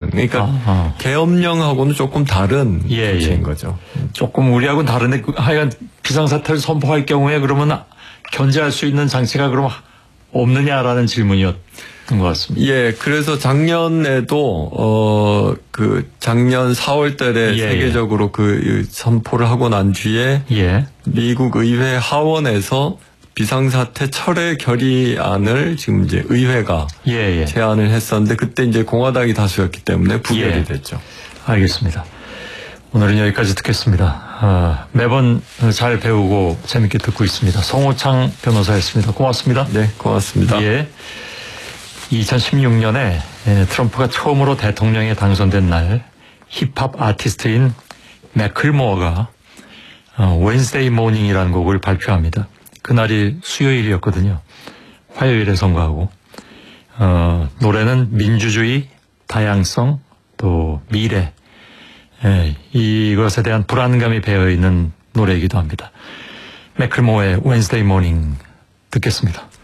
그러니까 계엄령하고는 조금 다른 조치인 거죠. 조금 우리하고는 다른데 하여간 비상사태를 선포할 경우에 그러면 견제할 수 있는 장치가 그럼 없느냐라는 질문이었던 것 같습니다. 예, 그래서 작년에도 작년 4월 달에 세계적으로 그 선포를 하고 난 뒤에 미국 의회 하원에서 비상사태 철회 결의안을 지금 이제 의회가 제안을 했었는데 그때 이제 공화당이 다수였기 때문에 부결이 됐죠. 알겠습니다. 오늘은 여기까지 듣겠습니다. 매번 잘 배우고 재밌게 듣고 있습니다. 송호창 변호사였습니다. 고맙습니다. 네, 고맙습니다. 2016년에 트럼프가 처음으로 대통령에 당선된 날 힙합 아티스트인 매클모어가 웬스데이 모닝이라는 곡을 발표합니다. 그날이 수요일이었거든요. 화요일에 선거하고 노래는 민주주의, 다양성, 또 미래 이것에 대한 불안감이 배어있는 노래이기도 합니다. 매클모어의 웬스데이 모닝 듣겠습니다.